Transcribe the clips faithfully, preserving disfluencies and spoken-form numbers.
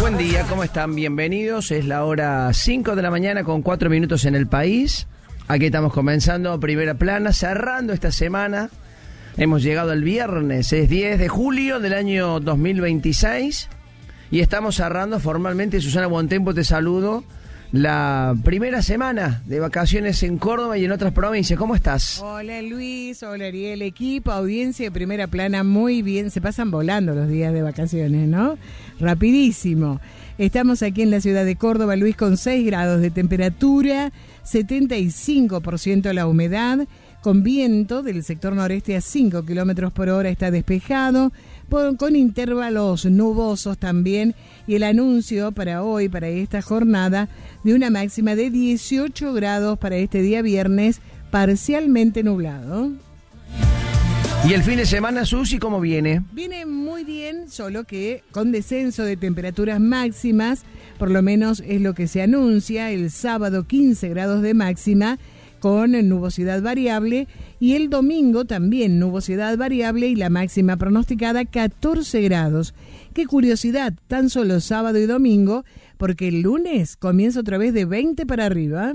Buen día, ¿cómo están? Bienvenidos. Es la hora cinco de la mañana con cuatro minutos en el país. Aquí estamos comenzando Primera Plana, cerrando esta semana. Hemos llegado al viernes, es diez de julio del año dos mil veintiséis. Y estamos cerrando formalmente, Susana Buontempo, te saludo, la primera semana de vacaciones en Córdoba y en otras provincias. ¿Cómo estás? Hola Luis, hola Ariel, equipo, audiencia de Primera Plana, muy bien. Se pasan volando los días de vacaciones, ¿no? Rapidísimo. Estamos aquí en la ciudad de Córdoba, Luis, con seis grados de temperatura, setenta y cinco por ciento la humedad, con viento del sector noreste a cinco kilómetros por hora, está despejado, por, con intervalos nubosos también, y el anuncio para hoy, para esta jornada, de una máxima de dieciocho grados para este día viernes, parcialmente nublado. ¿Y el fin de semana, Susi, cómo viene? Viene muy bien, solo que con descenso de temperaturas máximas, por lo menos es lo que se anuncia. El sábado quince grados de máxima, con nubosidad variable, y el domingo también nubosidad variable y la máxima pronosticada catorce grados. Qué curiosidad, tan solo sábado y domingo, porque el lunes comienza otra vez de veinte para arriba.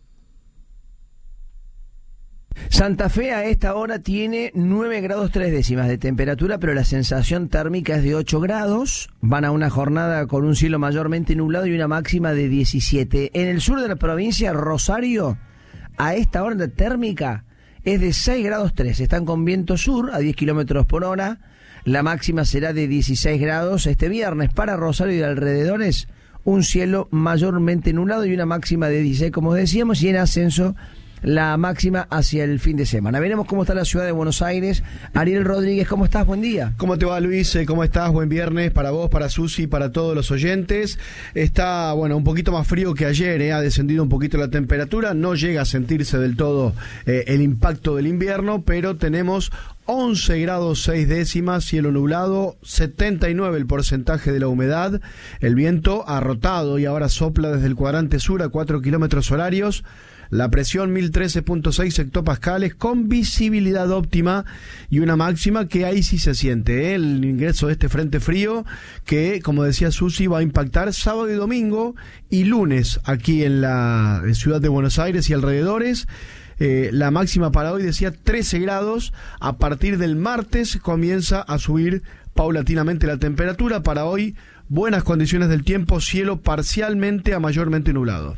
Santa Fe a esta hora tiene nueve grados tres décimas de temperatura, pero la sensación térmica es de ocho grados. Van a una jornada con un cielo mayormente nublado y una máxima de diecisiete. En el sur de la provincia, Rosario, a esta hora la térmica es de seis grados tres. Están con viento sur a diez kilómetros por hora. La máxima será de dieciséis grados. Este viernes para Rosario y de alrededores, un cielo mayormente nublado y una máxima de dieciséis, como decíamos, y en ascenso la máxima hacia el fin de semana. Veremos cómo está la ciudad de Buenos Aires. Ariel Rodríguez, ¿cómo estás? Buen día. ¿Cómo te va, Luis? ¿Cómo estás? Buen viernes para vos, para Susi, para todos los oyentes. Está, bueno, un poquito más frío que ayer, ¿eh? Ha descendido un poquito la temperatura. No llega a sentirse del todo eh, el impacto del invierno, pero tenemos once grados seis décimas, cielo nublado, setenta y nueve el porcentaje de la humedad. El viento ha rotado y ahora sopla desde el cuadrante sur a cuatro kilómetros horarios. La presión mil trece punto seis hectopascales, con visibilidad óptima y una máxima que ahí sí se siente, ¿eh? El ingreso de este frente frío que, como decía Susi, va a impactar sábado y domingo y lunes aquí en la ciudad de Buenos Aires y alrededores. Eh, la máxima para hoy decía trece grados. A partir del martes comienza a subir paulatinamente la temperatura. Para hoy, buenas condiciones del tiempo, cielo parcialmente a mayormente nublado.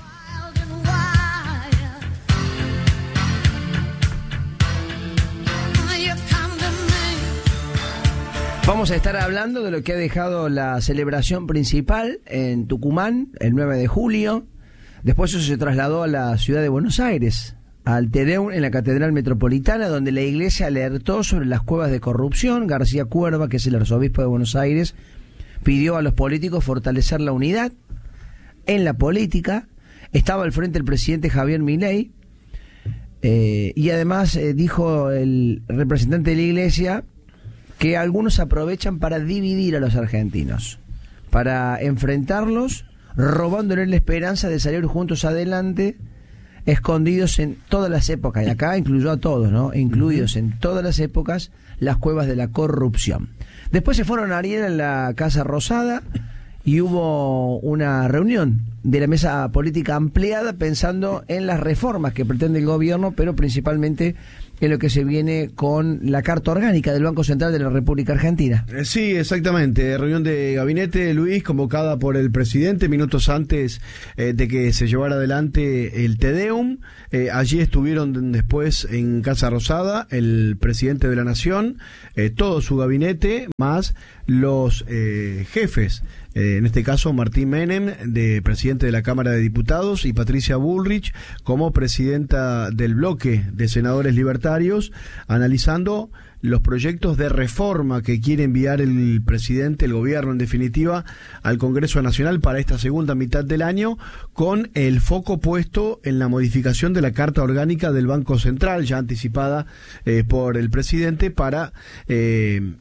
Vamos a estar hablando de lo que ha dejado la celebración principal en Tucumán, el nueve de julio. Después eso se trasladó a la ciudad de Buenos Aires, al Te Deum en la Catedral Metropolitana, donde la iglesia alertó sobre las cuevas de corrupción. García Cuerva, que es el arzobispo de Buenos Aires, pidió a los políticos fortalecer la unidad en la política. Estaba al frente el presidente Javier Milei, eh, y además eh, dijo el representante de la iglesia que algunos aprovechan para dividir a los argentinos, para enfrentarlos, robándoles la esperanza de salir juntos adelante, escondidos en todas las épocas, y acá incluyó a todos, ¿no? Incluidos uh-huh. en todas las épocas, las cuevas de la corrupción. Después se fueron a Ariel en la Casa Rosada y hubo una reunión de la mesa política ampliada pensando en las reformas que pretende el gobierno, pero principalmente en lo que se viene con la Carta Orgánica del Banco Central de la República Argentina. Sí, exactamente. Reunión de gabinete, Luis, convocada por el presidente minutos antes eh, de que se llevara adelante el Te Deum. Eh, allí estuvieron después en Casa Rosada el presidente de la Nación, eh, todo su gabinete, más los eh, jefes. Eh, en este caso, Martín Menem, de presidente de la Cámara de Diputados, y Patricia Bullrich como presidenta del bloque de senadores libertarios, analizando los proyectos de reforma que quiere enviar el presidente, el gobierno en definitiva, al Congreso Nacional para esta segunda mitad del año, con el foco puesto en la modificación de la Carta Orgánica del Banco Central, ya anticipada eh, por el presidente, para... Eh,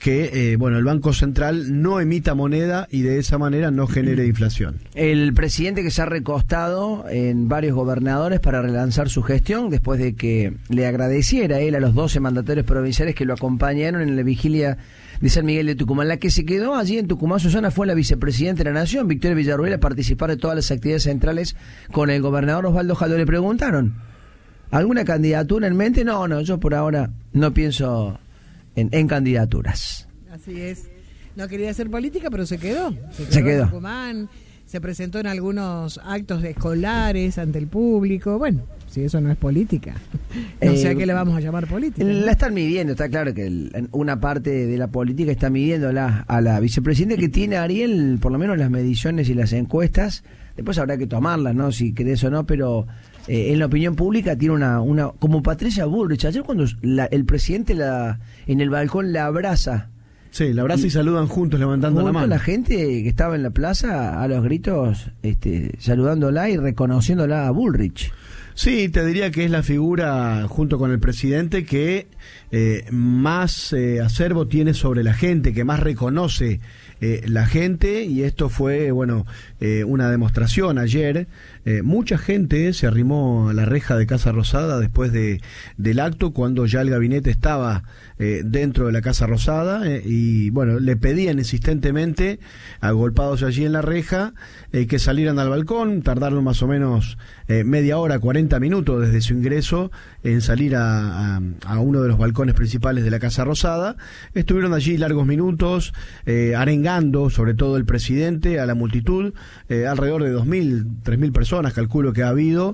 que, eh, bueno, el Banco Central no emita moneda y de esa manera no genere inflación. El presidente que se ha recostado en varios gobernadores para relanzar su gestión, después de que le agradeciera él a los doce mandatarios provinciales que lo acompañaron en la vigilia de San Miguel de Tucumán. La que se quedó allí en Tucumán, Susana, fue la vicepresidenta de la Nación, Victoria Villarruel, a participar de todas las actividades centrales con el gobernador Osvaldo Jaldo. Le preguntaron, ¿alguna candidatura en mente? No, no, yo por ahora no pienso en, en candidaturas. Así es. No quería hacer política, pero se quedó. Se quedó, se quedó. En Tucumán, se presentó en algunos actos escolares ante el público. Bueno, si eso no es política, no eh, sé a qué le vamos a llamar política. La ¿no? están midiendo, está claro que el, una parte de la política está midiéndola a la vicepresidenta que tiene, Ariel, por lo menos las mediciones y las encuestas. Después habrá que tomarlas, ¿no? Si crees o no, pero eh, en la opinión pública tiene una, una como Patricia Bullrich. Ayer cuando la, el presidente la en el balcón la abraza. Sí, la abraza y, y saludan juntos levantando la mano. La gente que estaba en la plaza a los gritos este, saludándola y reconociéndola a Bullrich. Sí, te diría que es la figura, junto con el presidente, que eh, más eh, acervo tiene sobre la gente, que más reconoce eh, la gente, y esto fue, bueno, eh, una demostración ayer. Eh, mucha gente se arrimó a la reja de Casa Rosada después de del acto, cuando ya el gabinete estaba eh, dentro de la Casa Rosada, eh, y bueno, le pedían insistentemente, agolpados allí en la reja, eh, que salieran al balcón. Tardaron más o menos eh, media hora, cuarenta minutos desde su ingreso en salir a, a, a uno de los balcones principales de la Casa Rosada. Estuvieron allí largos minutos, eh, arengando sobre todo el presidente a la multitud, eh, alrededor de dos mil, tres mil personas calculo que ha habido,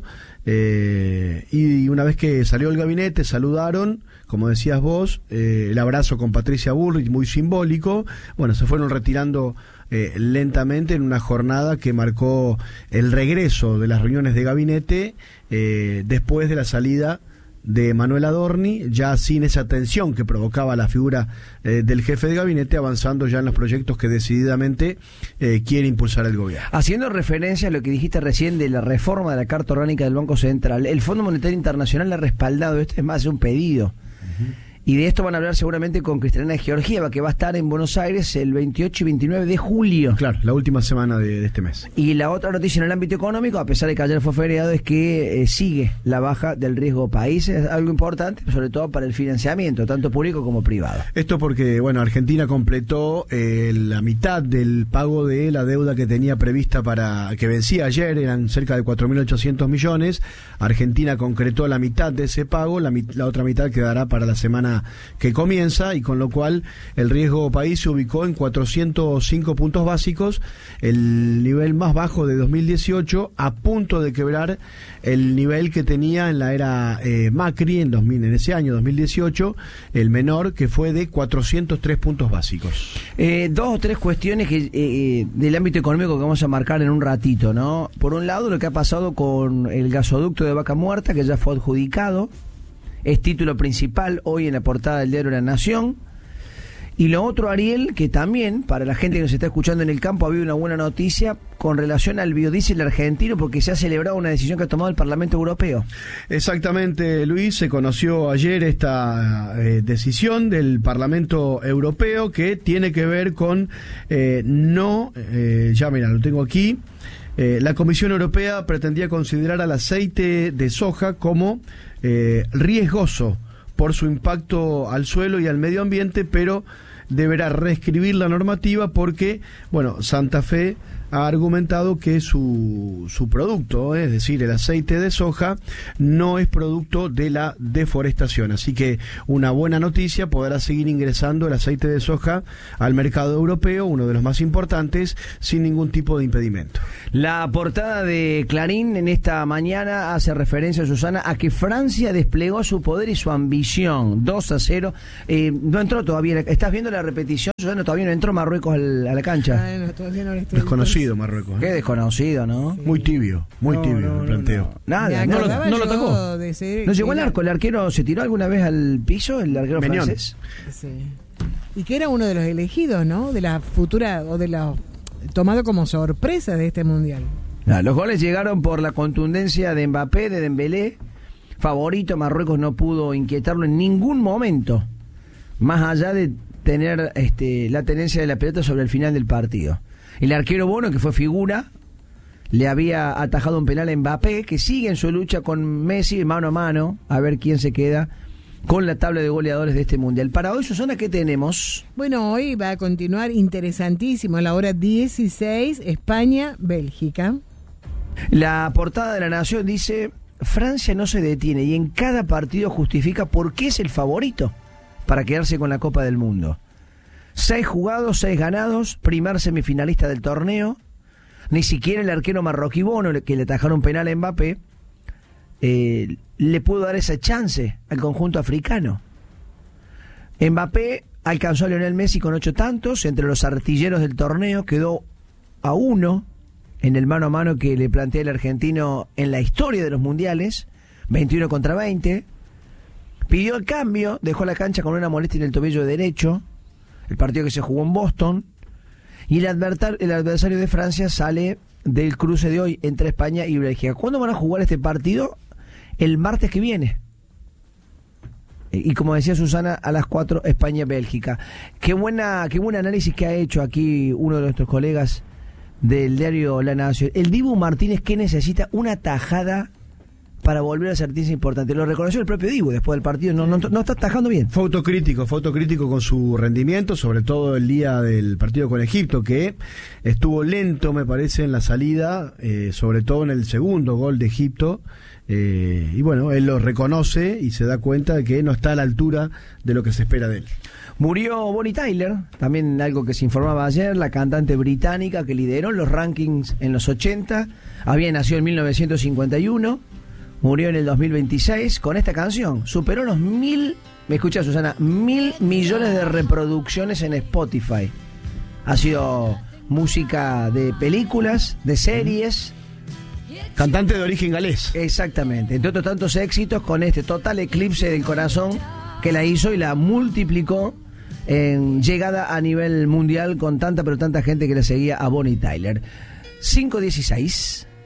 eh, y una vez que salió el gabinete saludaron, como decías vos, eh, el abrazo con Patricia Bullrich, muy simbólico. Bueno, se fueron retirando eh, lentamente en una jornada que marcó el regreso de las reuniones de gabinete eh, después de la salida de Manuel Adorni, ya sin esa tensión que provocaba la figura eh, del jefe de gabinete, avanzando ya en los proyectos que decididamente eh, quiere impulsar el gobierno. Haciendo referencia a lo que dijiste recién de la reforma de la Carta Orgánica del Banco Central, el Fondo Monetario Internacional ha respaldado, esto es más de un pedido, uh-huh. Y de esto van a hablar seguramente con Cristalina Georgieva, que va a estar en Buenos Aires el veintiocho y veintinueve de julio. Claro, la última semana de, de este mes. Y la otra noticia en el ámbito económico, a pesar de que ayer fue feriado, es que eh, sigue la baja del riesgo país. Es algo importante, sobre todo para el financiamiento, tanto público como privado. Esto porque, bueno, Argentina completó eh, la mitad del pago de la deuda que tenía prevista para que vencía ayer, eran cerca de cuatro mil ochocientos millones. Argentina concretó la mitad de ese pago, la, la otra mitad quedará para la semana que comienza, y con lo cual el riesgo país se ubicó en cuatrocientos cinco puntos básicos, el nivel más bajo de dos mil dieciocho, a punto de quebrar el nivel que tenía en la era eh, Macri en, dos mil, en ese año dos mil dieciocho, el menor, que fue de cuatrocientos tres puntos básicos. Eh, dos o tres cuestiones que eh, del ámbito económico que vamos a marcar en un ratito, ¿no? Por un lado, lo que ha pasado con el gasoducto de Vaca Muerta, que ya fue adjudicado. Es título principal hoy en la portada del diario La Nación. Y lo otro, Ariel, que también, para la gente que nos está escuchando en el campo, ha habido una buena noticia con relación al biodiesel argentino, porque se ha celebrado una decisión que ha tomado el Parlamento Europeo. Exactamente, Luis, se conoció ayer esta eh, decisión del Parlamento Europeo, que tiene que ver con eh, no, eh, ya mira, lo tengo aquí. Eh, la Comisión Europea pretendía considerar al aceite de soja como eh, riesgoso por su impacto al suelo y al medio ambiente, pero deberá reescribir la normativa porque, bueno, Santa Fe ha argumentado que su, su producto, es decir, el aceite de soja, no es producto de la deforestación. Así que una buena noticia, podrá seguir ingresando el aceite de soja al mercado europeo, uno de los más importantes, sin ningún tipo de impedimento. La portada de Clarín en esta mañana hace referencia, Susana, a que Francia desplegó su poder y su ambición. dos a cero. Eh, no entró todavía. ¿Estás viendo la repetición, Susana? Todavía no entró Marruecos al, a la cancha. Ay, no, todavía no estoy Desconocido Marruecos. ¿eh? Qué desconocido, ¿no? Sí. Muy tibio, muy no, tibio no, el planteo. No, no. Nada, no, lo, no lo tocó. No llegó el arco. ¿El arquero se tiró alguna vez al piso, el arquero Meñón. francés? Sí. Y que era uno de los elegidos, ¿no? De la futura, o de la tomado como sorpresa de este mundial. No, los goles llegaron por la contundencia de Mbappé, de Dembélé. Favorito, Marruecos no pudo inquietarlo en ningún momento, más allá de tener este, la tenencia de la pelota sobre el final del partido. El arquero Bono, que fue figura, le había atajado un penal a Mbappé, que sigue en su lucha con Messi mano a mano, a ver quién se queda con la tabla de goleadores de este mundial. Para hoy, Susana, ¿qué tenemos? Bueno, hoy va a continuar interesantísimo a la hora dieciséis, España-Bélgica. La portada de La Nación dice: Francia no se detiene y en cada partido justifica por qué es el favorito para quedarse con la Copa del Mundo. Seis jugados, seis ganados, primer semifinalista del torneo. Ni siquiera el arquero marroquí Bono, que le atajaron penal a Mbappé, eh, le pudo dar esa chance al conjunto africano. Mbappé alcanzó a Lionel Messi con ocho tantos, entre los artilleros del torneo, quedó a uno en el mano a mano que le plantea el argentino en la historia de los mundiales, veintiuno contra veinte. Pidió el cambio, dejó la cancha con una molestia en el tobillo derecho, el partido que se jugó en Boston. Y el, advertar, el adversario de Francia sale del cruce de hoy entre España y Bélgica. ¿Cuándo van a jugar este partido? El martes que viene. Y como decía Susana, a las cuatro, España-Bélgica. Qué buena, qué buen análisis que ha hecho aquí uno de nuestros colegas del diario La Nación. El Dibu Martínez, que necesita una tajada para volver a sentirse importante. Lo reconoció el propio Dibu después del partido. No, no, no está atajando bien. Fue autocrítico, fue autocrítico con su rendimiento, sobre todo el día del partido con Egipto, que estuvo lento, me parece, en la salida, eh, sobre todo en el segundo gol de Egipto. Eh, y bueno, él lo reconoce y se da cuenta de que no está a la altura de lo que se espera de él. Murió Bonnie Tyler, también algo que se informaba ayer, la cantante británica que lideró los rankings en los ochenta, había nacido en mil novecientos cincuenta y uno, murió en el dos mil veintiséis con esta canción, superó los mil, me escucha Susana, mil millones de reproducciones en Spotify. Ha sido música de películas, de series. Cantante de origen galés. Exactamente, entre otros tantos éxitos, con este total eclipse del corazón que la hizo y la multiplicó en llegada a nivel mundial con tanta pero tanta gente que le seguía a Bonnie Tyler. cinco dieciséis